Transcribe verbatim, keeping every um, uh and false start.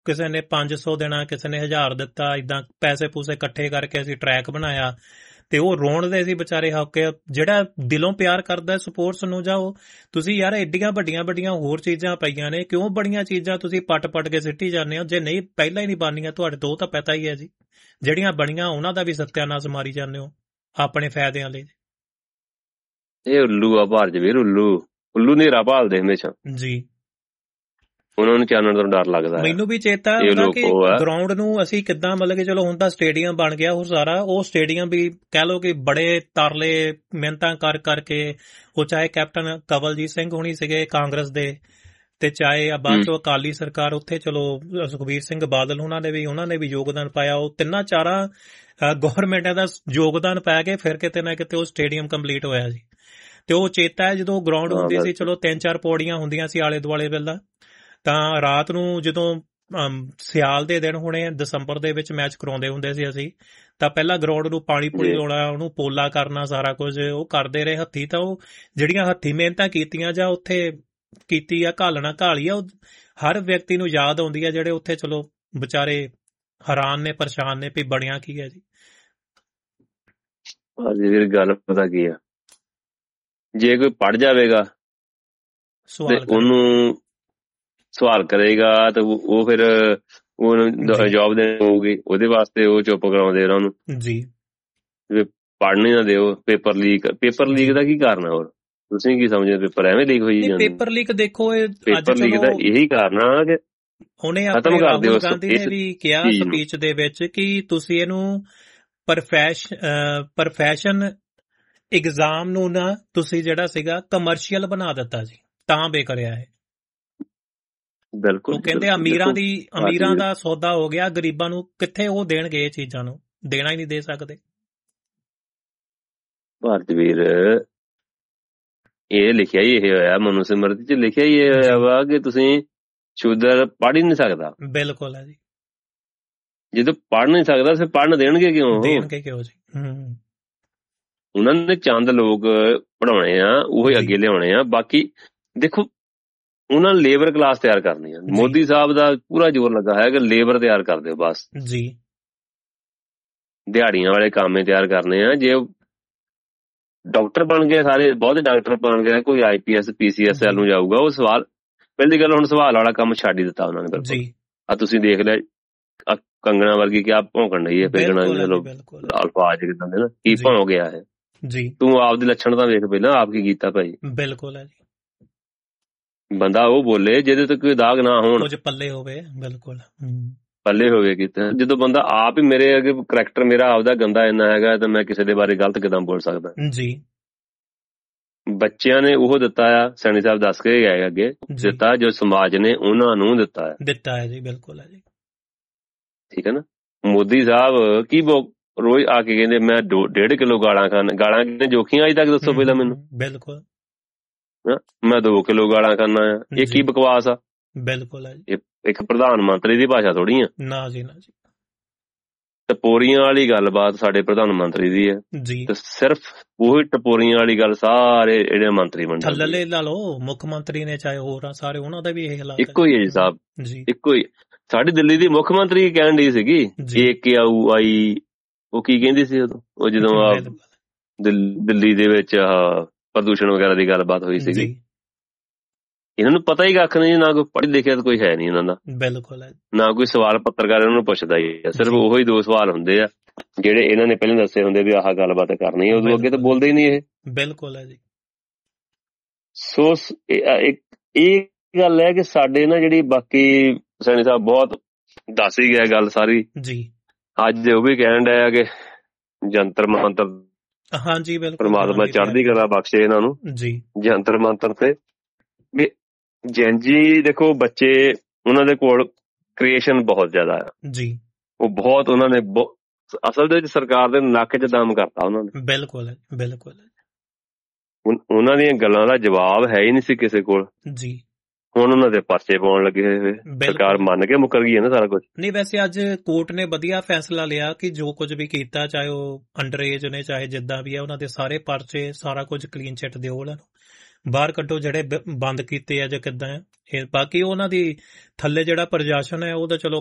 ਕਿਸੇ ਨੇ ਪੰਜ ਸੌ ਦੇਣਾ, ਕਿਸੇ ਨੇ ਹਜ਼ਾਰ ਦਿੱਤਾ, ਏਦਾਂ ਪੈਸੇ ਪੂਸੇ ਇਕੱਠੇ ਕਰਕੇ ਅਸੀਂ ਟਰੈਕ ਬਣਾਇਆ ਤੇ ਉਹ ਰੋਣ ਦੇ ਸੀ ਵਿਚਾਰੇ ਹਾਕੇ। ਜਿਹੜਾ ਦਿਲੋਂ ਪਿਆਰ ਕਰਦਾ ਸਪੋਰਟਸ ਨੂੰ, ਜਾਓ ਤੁਸੀਂ ਯਾਰ ਏਡੀਆਂ ਵੱਡੀਆਂ ਵੱਡੀਆਂ ਹੋਰ ਚੀਜ਼ਾਂ ਪਈਆਂ ਨੇ, ਕਿਉਂ ਬੜੀਆਂ ਚੀਜ਼ਾਂ ਤੁਸੀਂ ਪੱਟ ਪੱਟ ਕੇ ਸਿੱਟੀ ਜਾਂਦੇ ਹੋ? ਜੇ ਨਹੀਂ ਪਹਿਲਾਂ ਹੀ ਨਹੀਂ ਬਣਨੀਆਂ ਤੁਹਾਡੇ ਤੋਂ ਤਾਂ ਪਤਾ ਹੀ ਹੈ ਜੀ, ਜਿਹੜੀਆਂ ਬਣੀਆਂ ਉਹਨਾਂ ਦਾ ਵੀ ਸੱਤਿਆਨਾਸ਼ ਮਾਰੀ ਜਾਂਦੇ ਹੋ ਆਪਣੇ ਫਾਇਦਿਆਂ ਲਈ। ਇਹ ਉੱਲੂ ਆ ਭਾਰਤ ਵੀਰ, ਉੱਲੂ ਉੱਲੂ ਹਨੇਰਾ ਭਾਲਦੇ ਹਮੇਸ਼ਾ ਜੀ। ਉਹਨਾਂ ਨੂੰ ਚਾਨਣ ਤੋਂ ਡਰ ਲੱਗਦਾ। ਮੈਨੂੰ ਵੀ ਚੇਤਾ ਹੁੰਦਾ ਕਿ ਗਰਾਊਂਡ ਨੂੰ ਅਸੀਂ ਕਿੱਦਾਂ, ਮਤਲਬ ਕਿ ਚਲੋ ਹੁਣ ਤਾਂ ਸਟੇਡੀਅਮ ਬਣ ਗਿਆ ਉਹ ਸਾਰਾ, ਉਹ ਸਟੇਡੀਅਮ ਵੀ ਕਹਿ ਲਓ ਕਿ ਬੜੇ ਤਰਲੇ ਮਿਹਨਤਾਂ ਕਰ ਕਰਕੇ, ਉਹ ਚਾਹੇ ਕੈਪਟਨ ਕਵਲਜੀਤ ਸਿੰਘ ਹੋਣੀ ਸੀਗੇ ਕਾਂਗਰਸ ਦੇ, ਤੇ ਚਾਹੇ ਬਾਅਦ ਚੋਂ ਅਕਾਲੀ ਸਰਕਾਰ, ਉੱਥੇ ਚਲੋ ਸੁਖਬੀਰ ਸਿੰਘ ਬਾਦਲ ਉਹਨਾਂ ਨੇ ਵੀ ਉਹਨਾਂ ਨੇ ਵੀ ਯੋਗਦਾਨ ਪਾਇਆ। ਉਹ ਤਿੰਨਾਂ ਚਾਰਾਂ ਗੌਰਮੈਂਟਾਂ ਦਾ ਯੋਗਦਾਨ ਪਾ ਕੇ ਫਿਰ ਕਿਤੇ ਨਾ ਕਿਤੇ ਉਹ ਸਟੇਡੀਅਮ ਕੰਪਲੀਟ ਹੋਇਆ ਜੀ। ਤੇ ਉਹ ਚੇਤਾ ਹੈ ਜਦੋਂ ਗਰਾਊਂਡ ਹੁੰਦੀ ਸੀ, ਚਲੋ ਤਿੰਨ ਚਾਰ ਪੌੜੀਆਂ ਹੁੰਦੀਆਂ ਸੀ ਆਲੇ ਦੁਆਲੇ ਪਹਿਲਾਂ, ਤਾਂ ਰਾਤ ਨੂੰ ਜਦੋਂ ਸਿਆਲ ਦੇ ਦਿਨ ਹੋਣੇ ਦਸੰਬਰ ਦੇ ਵਿੱਚ ਮੈਚ ਕਰਾਉਂਦੇ ਹੁੰਦੇ ਸੀ ਅਸੀਂ, ਤਾਂ ਪਹਿਲਾਂ ਗਰਾਊਂਡ ਨੂੰ ਪਾਣੀ ਪੂਣੀ ਲਾਉਣਾ, ਉਹਨੂੰ ਪੋਲਾ ਕਰਨਾ, ਸਾਰਾ ਕੁਝ ਉਹ ਕਰਦੇ ਰਹੇ ਹੱਥੀਂ। ਤਾਂ ਉਹ ਜਿਹੜੀਆਂ ਹੱਥੀਂ ਮਿਹਨਤਾਂ ਕੀਤੀਆਂ ਜਾਂ ਉੱਥੇ ਕੀਤੀ ਆ, ਘਾਲਣਾ ਘਾਲੀ ਆ, ਉਹ ਹਰ ਵਿਅਕਤੀ ਨੂੰ ਯਾਦ ਆਉਂਦੀ ਆ, ਜਿਹੜੇ ਉੱਥੇ ਚਲੋ ਵਿਚਾਰੇ ਹੈਰਾਨ ਨੇ, ਪਰੇਸ਼ਾਨ ਨੇ ਵੀ ਬਣਿਆ ਕੀ ਹੈ ਜੀ। ਵੀਰ ਗੱਲ ਪਤਾ ਕੀ ਆ, ਜੇ ਕੋਈ ਪੜ ਜਾਵੇਗਾ ਤੇ ਉਹਨੂੰ ਸਵਾਲ ਕਰੇਗਾ ਤੇ ਉਹ ਫਿਰ ਉਹਨੂੰ ਜੌਬ ਦੇਣੀ ਹੋਊਗੀ, ਉਹਦੇ ਵਾਸਤੇ ਉਹ ਚੁੱਪ ਕਰਾਉਂਦੇ ਉਹਨਾਂ ਨੂੰ ਜੀ, ਪੜ੍ਹਨੀ ਨਾ ਦਿਓ। ਪੇਪਰ ਲੀਕ, ਪੇਪਰ ਲੀਕ ਦਾ ਕੀ ਕਾਰਨ ਹੈ? ਹੋਰ ਤੁਸੀਂ ਕੀ ਸਮਝਦੇ ਪੇਪਰ ਐਵੇਂ ਲੀਕ ਹੋਈ ਜਾਂਦੇ? ਪੇਪਰ ਲੀਕ ਦੇਖੋ, ਪੇਪਰ ਲੀਕ ਦਾ ਇਹੀ ਕਾਰਨ ਆ ਕਿ ਉਹਨੇ ਆਪਣੇ ਰਾਹੁਲ ਗਾਂਧੀ ਨੇ ਵੀ ਕਿਹਾ ਸਪੀਚ ਦੇ ਵਿੱਚ ਕਿ ਤੁਸੀਂ ਇਹਨੂੰ ਪ੍ਰੋਫੈਸ਼ਨ ਐਗਜ਼ਾਮ ਨੂੰ ਨਾ ਤੁਸੀਂ ਜਿਹੜਾ ਸੀਗਾ ਕਮਰਸ਼ੀਅਲ ਬਣਾ ਦਿੱਤਾ ਜੀ, ਤਾਂ ਬੇਕਰਿਆ ਹੈ। ਬਿਲਕੁਲ, ਉਹ ਕਹਿੰਦੇ ਅਮੀਰਾਂ ਦੀ ਅਮੀਰਾਂ ਦਾ ਸੌਦਾ ਹੋ ਗਿਆ, ਗਰੀਬਾਂ ਨੂੰ ਕਿੱਥੇ ਉਹ ਦੇਣਗੇ? ਇਹ ਚੀਜ਼ਾਂ ਨੂੰ ਦੇਣਾ ਹੀ ਨਹੀਂ ਦੇ ਸਕਦੇ। ਭਾਰਤ ਵੀਰ, ਇਹ ਲਿਖਿਆ ਹੀ ਇਹ ਹੋਇਆ, ਮਨੂ ਸਿਮਰਤੀ ਚ ਲਿਖਿਆ ਹੀ ਇਹ ਹੋਇਆ ਵਾ ਕਿ ਤੁਸੀਂ ਸ਼ੂਦਰ ਪੜ੍ਹ ਹੀ ਨਹੀਂ ਸਕਦਾ। ਬਿਲਕੁਲ ਹੈ ਜੀ। ਜਦੋਂ ਪੜ੍ਹ ਨਹੀਂ ਸਕਦਾ ਫਿਰ ਪੜ੍ਹਨ ਦੇਣਗੇ ਕਿਉਂ? ਦੇਣਗੇ ਕਿਉਂ ਜੀ? ਹੂੰ, ਉਹਨਾਂ ਨੇ ਚੰਦ ਲੋਕ ਪੜਾਉਣੇ ਆ, ਉਹ ਅੱਗੇ ਲਿਆਉਣੇ ਆ। ਬਾਕੀ ਦੇਖੋ, ਉਹਨਾਂ ਨੇ ਲੇਬਰ ਕਲਾਸ ਤਿਆਰ ਕਰਨੀ ਆ। ਮੋਦੀ ਸਾਹਿਬ ਦਾ ਪੂਰਾ ਜ਼ੋਰ ਲੱਗਾ ਹੈ ਕਿ ਲੇਬਰ ਤਿਆਰ ਕਰ ਦਿਓ ਬਸ ਜੀ, ਦਿਹਾੜੀਆਂ ਵਾਲੇ ਕਾਮੇ ਤਿਆਰ ਕਰਨੇ ਆ। ਜੇ ਡਾਕਟਰ ਬਣ ਗਏ ਸਾਰੇ, ਬਹੁਤੇ ਡਾਕਟਰ ਬਣ ਗਏ, ਕੋਈ ਆਈ P S P C S L ਨੂੰ ਜਾਊਗਾ, ਉਹ ਸਵਾਲ ਪਹਿਲੀ ਗੱਲ ਹੁਣ ਸਵਾਲ ਵਾਲਾ ਕੰਮ ਛੱਡ ਹੀ ਦਿੱਤਾ ਉਹਨਾਂ ਨੇ। ਬਿਲਕੁਲ ਆ ਤੁਸੀਂ ਦੇਖ ਲਿਆ ਕੰਗਣਾ ਵਰਗੀ ਕਿ ਆਪ ਭੌਂਕਣ ਡਈ ਹੈ, ਭੇਜਣਾ ਅਲਫਾਜ਼ ਕਿਦਾਂ ਦੇ ਨਾ, ਕੀ ਭੌਂ ਗਿਆ ਹੈ ਜੀ। ਤੂੰ ਆਪਦੇ ਲੱਛਣ ਤਾਂ ਵੇਖ ਪਹਿਲਾਂ, ਆਪ ਕੀ ਕੀਤਾ ਭਾਈ। ਬਿਲਕੁਲ ਹੈ ਜੀ। ਬੰਦਾ ਉਹ ਬੋਲੇ ਜਿਹਦੇ ਤੇ ਕੋਈ ਦਾਗ ਨਾ ਹੋਣ, ਕੁਝ ਪੱਲੇ ਹੋਵੇ। ਬਿਲਕੁਲ ਪੱਲੇ ਹੋਵੇ ਕੀਤਾ। ਜਦੋਂ ਬੰਦਾ ਆਪ ਹੀ ਮੇਰੇ ਅੱਗੇ ਕਰੈਕਟਰ ਮੇਰਾ ਆਪਦਾ ਗੰਦਾ ਇੰਨਾ ਹੈਗਾ ਤਾਂ ਮੈਂ ਕਿਸੇ ਦੇ ਬਾਰੇ ਗਲਤ ਕਿੱਦਾਂ ਬੋਲ ਸਕਦਾ ਜੀ। ਬੱਚਿਆਂ ਨੇ ਉਹ ਦਿੱਤਾ ਆ, ਸੈਣੀ ਸਾਹਿਬ ਦੱਸ ਕੇ ਗਏ ਅੱਗੇ, ਦਿੱਤਾ ਜੋ ਸਮਾਜ ਨੇ ਉਹਨਾਂ ਨੂੰ ਦਿੱਤਾ ਹੈ ਦਿੱਤਾ ਹੈ ਜੀ। ਬਿਲਕੁਲ ਹੈ ਜੀ। ਠੀਕ ਹੈ ਨਾ। ਮੋਦੀ ਸਾਹਿਬ ਕੀ ਰੋਜ਼ ਆ ਕੇ ਕਹਿੰਦੇ ਮੈਂ ਡੇਢ ਕਿਲੋ ਗਾਲਾਂ ਖਾਣਾ, ਗਾਲਾਂ ਕਿੰਨੇ ਜੋਖੀਆਂ ਅੱਜ ਤੱਕ ਦੱਸੋ ਪਹਿਲਾਂ ਮੈਨੂੰ। ਬਿਲਕੁਲ ਮੈਂ ਦੋ ਕਿਲੋ ਗਾਲਾਂ ਖਾਣਾ ਆ, ਇਹ ਕੀ ਬਕਵਾਸ ਆ। ਬਿਲਕੁਲ ਹੈ ਜੀ। ਇੱਕ ਪ੍ਰਧਾਨ ਮੰਤਰੀ ਦੀ ਭਾਸ਼ਾ ਥੋੜੀ ਆ ਨਾ ਜੀ, ਨਾ ਜੀ। ਟਪੋਰੀਆਂ ਵਾਲੀ ਗੱਲਬਾਤ ਸਾਡੇ ਪ੍ਰਧਾਨ ਮੰਤਰੀ ਦੀ ਹੈ ਜੀ, ਤੇ ਸਿਰਫ ਉਹੀ ਟਪੋਰੀਆਂ ਵਾਲੀ ਗੱਲ ਸਾਰੇ ਜਿਹੜੇ ਮੰਤਰੀ ਬਣ ਥੱਲੇ ਲਾ ਲਓ, ਮੁੱਖ ਮੰਤਰੀ ਨੇ ਚਾਹੇ ਹੋਰ ਆ, ਸਾਰੇ ਉਹਨਾਂ ਦਾ ਵੀ ਇਹ ਹਾਲਾਤ ਇੱਕੋ ਹੀ ਹੈ ਜੀ ਸਾਹਿਬ ਜੀ, ਇੱਕੋ ਹੀ। ਸਾਡੀ ਦਿੱਲੀ ਦੀ ਮੁੱਖ ਮੰਤਰੀ ਕਹਿਣ ਡਈ ਸੀਗੀ ਏਕ ਕੇ ਆਊ ਆਈ, ਉਹ ਕੀ ਕਹਿੰਦੀ ਸੀ ਉਦੋਂ, ਉਹ ਜਦੋਂ ਆ ਦਿੱਲੀ ਦੇ ਵਿੱਚ ਆਹ ਪ੍ਰਦੂਸ਼ਣ ਵਗੈਰਾ ਦੀ ਗੱਲਬਾਤ ਹੋਈ ਸੀਗੀ। ਇਹਨਾਂ ਨੂੰ ਪਤਾ ਹੀ ਕੱਖ ਨਹੀਂ, ਨਾ ਕੋਈ ਪੜ੍ਹ ਲਿਖਿਆ ਤਾਂ ਕੋਈ ਹੈ ਨੀ ਇਹਨਾਂ ਦਾ। ਬਿਲਕੁਲ ਨਾ ਕੋਈ ਸਵਾਲ ਪੱਤਰਕਾਰ ਇਹਨਾਂ ਨੂੰ ਪੁੱਛਦਾ ਹੀ ਹੈ, ਸਿਰਫ ਉਹੀ ਦੋ ਸਵਾਲ ਹੁੰਦੇ ਆ ਜਿਹੜੇ ਇਹਨਾਂ ਨੇ ਪਹਿਲਾਂ ਦੱਸੇ ਹੁੰਦੇ ਵੀ ਆਹ ਗੱਲਬਾਤ ਕਰਨੀ ਹੈ, ਉਦੋਂ ਅੱਗੇ ਤਾਂ ਬੋਲਦੇ ਹੀ ਨਹੀਂ ਇਹ। ਬਿਲਕੁਲ ਹੈ ਜੀ। ਸੋ ਇਹ ਗੱਲ ਹੈ ਕਿ ਸਾਡੇ ਨਾ ਜਿਹੜੀ ਬਾਕੀ ਸੈਣੀ ਸਾਹਿਬ ਬਹੁਤ ਦੱਸ ਹੀ ਗਿਆ ਗੱਲ ਸਾਰੀ ਜੀ। ਅੱਜ ਉਹ ਵੀ ਕਹਿਣ ਡਿਆ ਕਿ ਜੰਤਰ ਮੰਤਰ, ਹਾਂਜੀ ਬਿਲਕੁਲ, ਪਰਮਾਤਮਾ ਚੜ੍ਹਦੀ ਕਲਾ ਬਖਸ਼ੇ ਇਹਨਾਂ ਨੂੰ ਜੀ। ਜੰਤਰ ਮੰਤਰ ਤੇ ਵੀ ਜੈਨਜੀ ਦੇਖੋ, ਬੱਚੇ ਉਹਨਾਂ ਦੇ ਕੋਲ ਕ੍ਰੀਏਸ਼ਨ ਬਹੁਤ ਜ਼ਿਆਦਾ ਆ ਜੀ। ਉਹ ਬਹੁਤ ਉਹਨਾਂ ਨੇ ਅਸਲ ਦੇ ਵਿੱਚ ਸਰਕਾਰ ਦੇ ਨੱਕ 'ਚ ਦਮ ਕਰਤਾ ਉਹਨਾਂ ਨੇ। ਬਿਲਕੁਲ ਬਿਲਕੁਲ। ਉਹਨਾਂ ਦੀਆਂ ਗੱਲਾਂ ਦਾ ਜਵਾਬ ਹੈ ਹੀ ਨਹੀਂ ਸੀ ਕਿਸੇ ਕੋਲ ਜੀ। ਹੁਣ ਉਹਨਾਂ ਦੇ ਪਰਚੇ ਪਾਉਣ ਲੱਗੇ ਹੋਏ, ਸਰਕਾਰ ਮੰਨ ਕੇ ਮੁੱਕਰ ਗਈ ਹੈ ਨਾ ਸਾਰਾ ਕੁਝ। ਨਹੀਂ ਵੈਸੇ ਅੱਜ ਕੋਰਟ ਨੇ ਵਧੀਆ ਫੈਸਲਾ ਲਿਆ ਕਿ ਜੋ ਕੁਝ ਵੀ ਕੀਤਾ, ਚਾਹੇ ਉਹ ਅੰਡਰ ਏਜ ਨੇ ਚਾਹੇ ਜਿੱਦਾਂ ਵੀ ਆ, ਉਹਨਾਂ ਦੇ ਸਾਰੇ ਪਰਚੇ ਸਾਰਾ ਕੁਝ ਕਲੀਨ ਚਿੱਟ ਦਿਓ ਉਹਨਾਂ ਨੂੰ। ਬਾਹਰ ਕੱਢੋ ਜਿਹੜੇ ਬੰਦ ਕੀਤੇ ਆ ਜਾਂ ਕਿੱਦਾਂ ਹੈ। ਬਾਕੀ ਉਹਨਾਂ ਦੀ ਥੱਲੇ ਜਿਹੜਾ ਪ੍ਰਸ਼ਾਸਨ ਹੈ ਉਹ ਤਾਂ ਚਲੋ